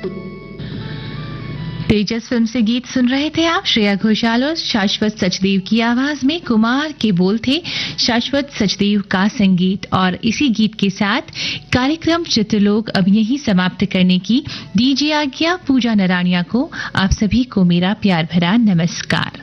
तेजस film से गीत सुन रहे थे आप। श्रेया घोषाल और शाश्वत सचदेव की आवाज में कुमार के बोल थे, शाश्वत सचदेव का संगीत। और इसी गीत के साथ कार्यक्रम चित्रलोक अब यहीं समाप्त करने की दीजिए आज्ञा। पूजा नरानिया को आप सभी को मेरा प्यार भरा नमस्कार।